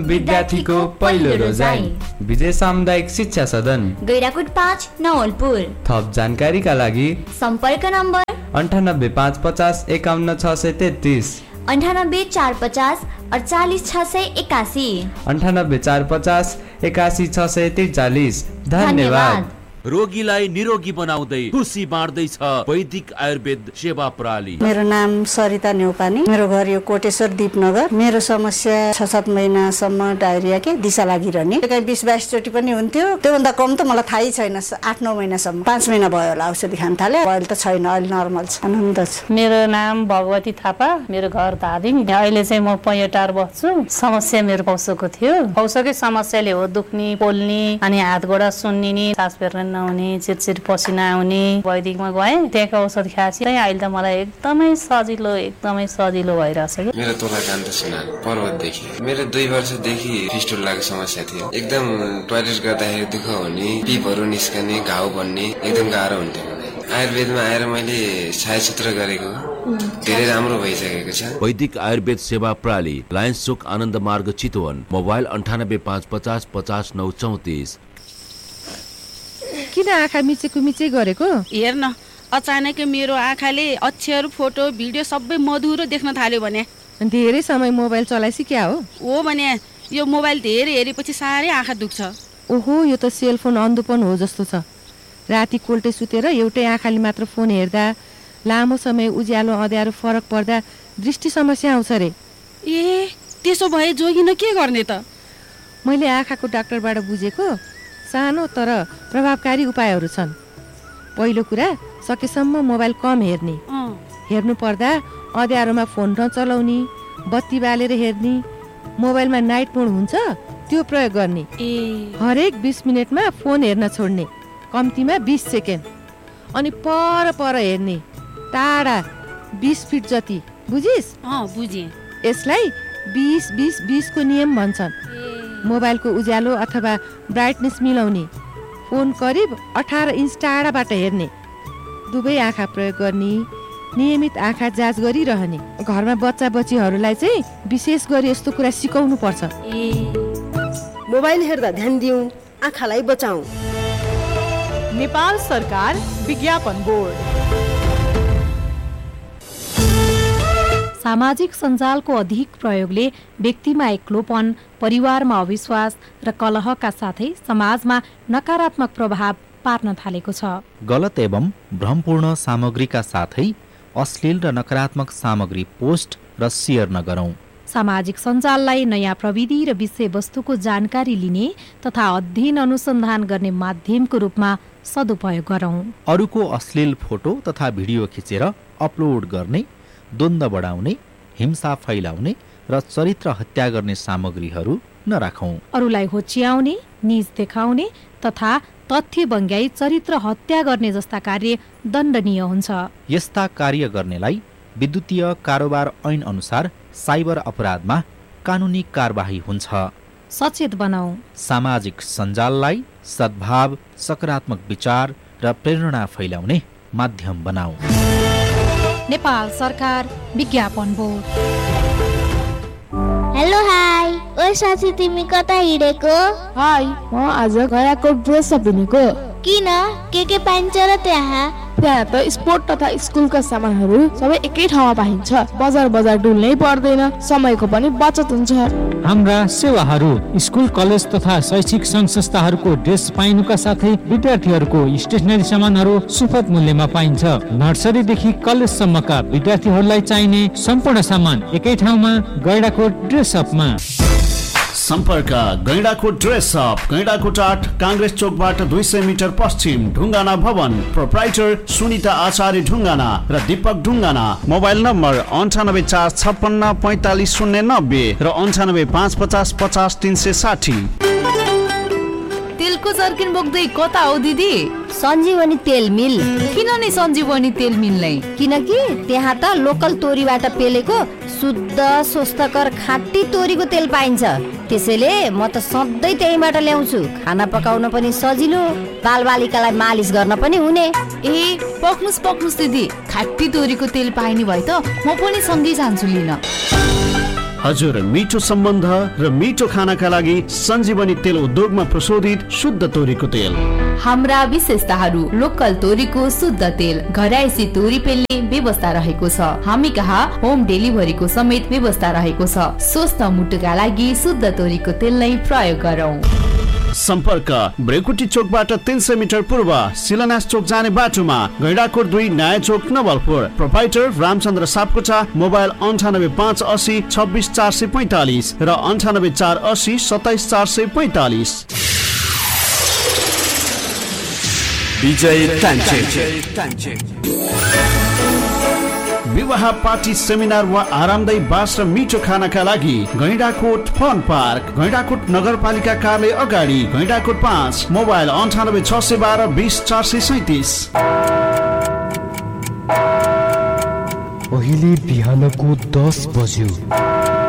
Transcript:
विद्यार्थीको पहिलो रोजाइ विजय सामुदायिक शिक्षा सदन गैराकोट 5 नवलपुर। थप जानकारीका लागि सम्पर्क नम्बर 9855 51 633 98 450 48 681 98 450 81 643। धन्यवाद। रोगीलाई निरोगी बनाउँदै खुसी बाँड्दैछ वैदिक आयुर्वेद सेवा प्रणाली। मेरो नाम सरिता नेउपानी, मेरो घर यो कोटेश्वर दीपनगर। मेरो समस्या 6-7 महिनासम्म डायरिया के दिशा लागिरहने, 20-22 चोटि पनि हुन्थ्यो। त्योभन्दा कम त मलाई थाहै छैन। 8-9 महिनासम्म, 5 महिना भयो होला औषधि खान थाले। अहिले त छैन, अहिले नर्मल छ, आनन्द छ। मेरो नाम भगवती थापा, मेरो घर धादिङ। अहिले चाहिँ म पैटार बस्छु। समस्या मेरो पौसोको थियो। पौसोकै समस्याले हो दुख्ने, पोल्ने, अनि हात गोडा सुन्निने, सास फेर्न नहुने, चिरचिर पसिना आउने। वैदिकमा गएँ, त्यहाँको औषध खाएपछि अहिले त मलाई एकदमै सजिलो भइरहेछ। मेरो तोला कान्त सिन्हा पर्वतदेखि। मेरो 2 वर्षदेखि फिस्टुलाको समस्या थियो। एकदम टोयलेट गर्दाखेरि दुःख हुने, पिपहरू निस्कने, घाउ बन्ने, एकदम गाह्रो हुन्थ्यो। आयुर्वेदमा आएर मैले छायाचित्र गरेको धेरै राम्रो भइसकेको छ। वैदिक आयुर्वेद सेवा प्रणाली, लायन्स चोक, आनन्द मार्ग, चितवन। मोबाइल 98 550 50 934। किन आँखा मिचे गरेको? हेर्न, अचानक मेरो आँखाले अक्षर, फोटो, भिडियो सबै मधुरो देख्न थाल्यो भने। धेरै समय मोबाइल चलाइसी क्या हो भने यो मोबाइल धेरै हेरेपछि साह्रै आँखा दुख्छ। ओहो, यो त सेलफोन अन्धोपन हो जस्तो छ। राति कोल्टे सुतेर एउटै आँखाले मात्र फोन हेर्दा, लामो समय उज्यालो अँध्यारो फरक पर्दा दृष्टि समस्या आउँछ रे। ए, त्यसो भए जोगिन के गर्ने त? मैले आँखाको डाक्टरबाट बुझेको सानो तर प्रभावकारी उपायहरू छन्। पहिलो कुरा, सकेसम्म मोबाइल कम हेर्ने। हेर्नु पर्दा अँध्यारोमा फोन नचलाउने, बत्ती बालेर हेर्ने, मोबाइलमा नाइट मोड हुन्छ त्यो प्रयोग गर्ने। हरेक 20 मिनटमा फोन हेर्न छोड्ने, कम्तीमा 20 सेकेन्ड। अनि पर हेर्ने, टाढा 20 फिट जति। बुझिस्? बुझेँ। यसलाई 20-20-20 को नियम भन्छन्। मोबाइलको उज्यालो अथवा ब्राइटनेस मिलाउने, फोन करिब 18 इन्च टाढाबाट हेर्ने, दुवै आँखा प्रयोग गर्ने, नियमित आँखा जाँच गरिरहने। घरमा बच्चा बच्चीहरूलाई चाहिँ विशेष गरी यस्तो कुरा सिकाउनु पर्छ। मोबाइल हेर्दा ध्यान दिउँ, आँखालाई बचाऊ। नेपाल सरकार विज्ञापन बोर्ड। सामाजिक सञ्जालको अधिक प्रयोगले व्यक्तिमा एक्लोपन, परिवारमा अविश्वास र कलहका साथै समाजमा नकारात्मक प्रभाव पार्न थालेको छ। गलत एवं भ्रमपूर्ण सामग्रीका साथै अश्लील र नकारात्मक सामग्री पोस्ट र सेयर नगरौँ। सामाजिक सञ्जाललाई नयाँ प्रविधि र विषयवस्तुको जानकारी लिने तथा अध्ययन अनुसन्धान गर्ने माध्यमको रूपमा सदुपयोग गरौँ। अरूको अश्लील फोटो तथा भिडियो खिचेर अपलोड गर्ने, द्वन्द्व बढाउने, हिंसा फैलाउने र चरित्र हत्या गर्ने सामग्रीहरू नराखौँ। अरूलाई होच्याउने, निज देखाउने तथा तथ्य बङ्ग्याई चरित्र हत्या गर्ने जस्ता कार्य दण्डनीय हुन्छ। यस्ता कार्य गर्नेलाई विद्युतीय कारोबार ऐन अनुसार साइबर अपराधमा कानुनी कारबाही हुन्छ। सचेत बनाऊ। सामाजिक सञ्जाललाई सद्भाव, सकारात्मक विचार र प्रेरणा फैलाउने माध्यम बनाऊ। नेपाल सरकार विज्ञापन बोर्ड। हेलो हाई, ओ साथी तिमी कता हिँडेको? हाई, म आज गयाको ड्रेस किनेको। किन? के पाइन्छ र त्यहाँ? त्यहाँ त स्पोर्ट तथा स्कुलका सामानहरू सबै एकै ठाउँमा पाइन्छ। बजार डुल्नै पर्दैन, समयको पनि बचत हुन्छ। हाम्रा सेवाहरू स्कुल, कलेज तथा शैक्षिक सङ्घ संस्थाहरूको ड्रेस पाइनुका साथै विद्यार्थीहरूको स्टेसनरी सामानहरू सुपथ मूल्यमा पाइन्छ। नर्सरीदेखि कलेजसम्मका विद्यार्थीहरूलाई चाहिने सम्पूर्ण सामान एकै ठाउँमा गैंडाकोट ड्रेस अपमा। सम्पर्क गैंडाकोट ड्रेस अप, गैंडाकोट 8 काङ्ग्रेस चोकबाट 200 मिटर पश्चिम, ढुङ्गाना भवन। प्रोप्राइटर सुनिता आचार्य ढुङ्गाना र दीपक ढुङ्गाना। मोबाइल नम्बर 98 456 45 090 र 98 550 50 360। तेलको जर्किन बोक्दै कता हो दिदी? सञ्जीवनी तेल मिल। किन नि सञ्जीवनी तेल मिल नै? किनकि त्यहाँ त लोकल तोरीबाट पेलेको शुद्ध स्वस्थकर खाँटी तोरीको तेल पाइन्छ। त्यसैले म त सधैँ त्यहीबाट ल्याउँछु। खाना पकाउन पनि सजिलो, बालबालिकालाई मालिस गर्न पनि हुने। ए पक्नुस् दिदी, खाँटी तोरीको तेल पाइने भए त म पनि सँगै जान्छु लिन। हजुर मिठो सम्बन्ध र मिठो खानाका लागि सञ्जीवनी तेल उद्योगमा प्रशोधित शुद्ध तोरीको तेल। हाम्रा विशेषताहरू लोकल तोरीको शुद्ध तेल, घरायसी तोरी पेल्ने व्यवस्था रहेको छ। हामी कहाँ होम डेलिभरीको समेत व्यवस्था रहेको छ। स्वस्थ मुटुका लागि शुद्ध तोरीको तेल नै प्रयोग गरौँ। सम्पर्क ब्रेकुटी चोकबाट 300 मिटर पूर्व शिलान्यास चोक जाने बाटोमा, गैंडाकोट 2 नयाँ चोक नवलपुर। प्रोप्राइटर रामचन्द्र सापकोटा। मोबाइल 9858 26 445 र 98 480 27 445। विवाह पार्टी सेमिनार वा आरामदायी बास र मिठो खानाका लागि गैंडाकोट फन पार्क, गैंडाकोट नगरपालिका कार्यालय अगाडि, गैंडाकोट 5। मोबाइल 98 612 20 437। अहिले बिहानको 10 बज्यो।